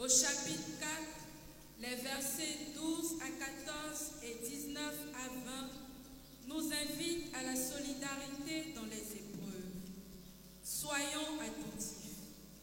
chapitre 4, les versets 12 à 14 et 19 à 20